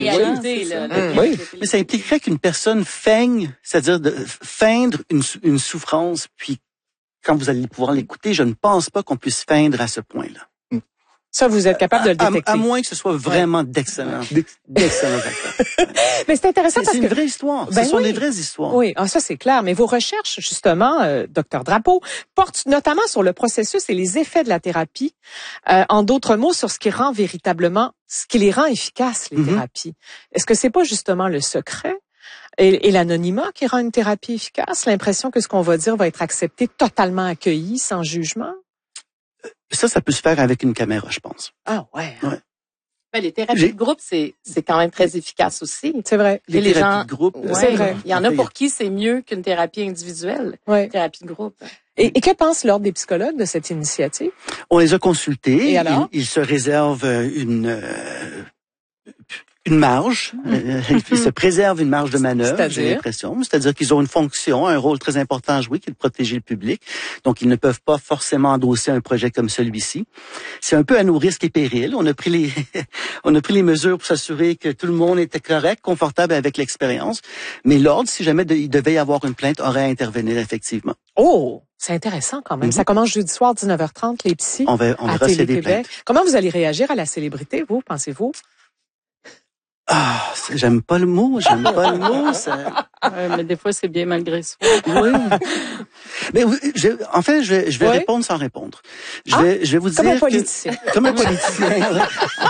réalité, là. Oui. Mais ça impliquerait qu'une personne feigne, c'est-à-dire de feindre une souffrance, puis quand vous allez pouvoir l'écouter, je ne pense pas qu'on puisse feindre à ce point-là. Ça, vous êtes capable de le détecter. À moins que ce soit vraiment d'excellents acteurs. Mais c'est intéressant parce que... C'est une vraie histoire. Ben Ce sont oui. des vraies histoires. Oui, ça c'est clair. Mais vos recherches, justement, Dr Drapeau, portent notamment sur le processus et les effets de la thérapie. En d'autres mots, sur ce qui rend véritablement, ce qui les rend efficaces, les thérapies. Est-ce que c'est pas justement le secret et l'anonymat qui rend une thérapie efficace? L'impression que ce qu'on va dire va être accepté, totalement accueilli, sans jugement? Ça peut se faire avec une caméra, je pense. Ah ouais. Ben, les thérapies de groupe, c'est quand même très efficace aussi. C'est vrai. Les thérapies de groupe, c'est vrai. Il y en a pour qui c'est mieux qu'une thérapie individuelle, thérapie de groupe. Et que pense l'Ordre des psychologues de cette initiative? On les a consultés. Et alors? Ils se réservent une marge, ils se préservent une marge de manœuvre, j'ai l'impression. C'est-à-dire qu'ils ont une fonction, un rôle très important à jouer, qui est de protéger le public. Donc, ils ne peuvent pas forcément endosser un projet comme celui-ci. C'est un peu à nos risques et périls. On a pris les mesures pour s'assurer que tout le monde était correct, confortable avec l'expérience. Mais l'Ordre, si jamais il devait y avoir une plainte, aurait à intervenir effectivement. Oh! C'est intéressant quand même. Ça commence jeudi soir, 19h30, les psys, on verra s'il y a des plaintes. Comment vous allez réagir à la célébrité, vous, pensez-vous? J'aime pas le mot, ça... mais des fois, c'est bien malgré soi. Oui. Mais en fait, je vais répondre sans répondre. Je vais vous dire comme un politicien. Comme un politicien.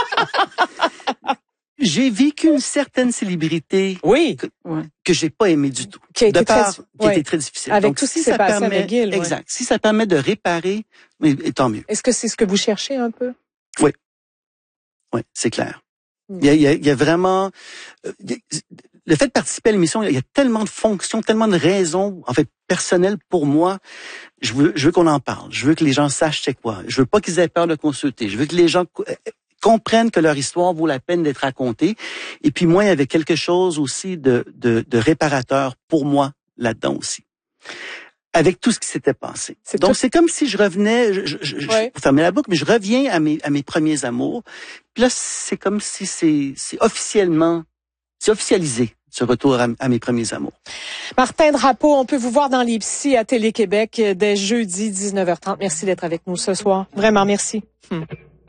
J'ai vécu une certaine célébrité que j'ai pas aimé du tout. Qui était très difficile. Avec donc, tout ce qui s'est passé avec Gil. Exact. Si ça permet de réparer, tant mieux. Est-ce que c'est ce que vous cherchez un peu? Oui. Oui, c'est clair. Il y a vraiment... le fait de participer à l'émission, il y a tellement de fonctions, tellement de raisons, en fait, personnelles pour moi. Je veux qu'on en parle. Je veux que les gens sachent c'est quoi. Je veux pas qu'ils aient peur de consulter. Je veux que les gens comprennent que leur histoire vaut la peine d'être racontée. Et puis moi, il y avait quelque chose aussi de réparateur pour moi là-dedans aussi. Avec tout ce qui s'était passé. Donc, c'est comme si je revenais, pour fermer la boucle, mais je reviens à mes premiers amours. Puis là, c'est comme si c'est officialisé, ce retour à mes premiers amours. Martin Drapeau, on peut vous voir dans les psys à Télé-Québec dès jeudi 19h30. Merci d'être avec nous ce soir. Vraiment, merci.